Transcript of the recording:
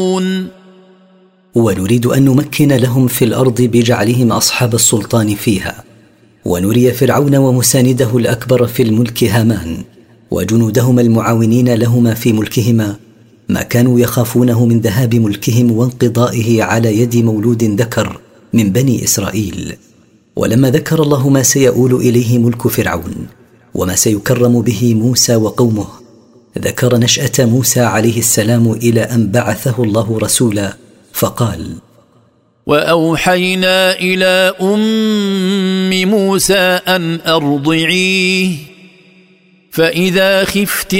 ونريد أن نمكن لهم في الأرض بجعلهم أصحاب السلطان فيها، ونري فرعون ومسانده الأكبر في الملك هامان وجنودهما المعاونين لهما في ملكهما ما كانوا يخافونه من ذهاب ملكهم وانقضائه على يد مولود ذكر من بني إسرائيل. ولما ذكر الله ما سيؤول إليه ملك فرعون وما سيكرم به موسى وقومه، ذكر نشأة موسى عليه السلام إلى أن بعثه الله رسولا فقال: وأوحينا إلى أم موسى أن أرضعيه فإذا خفت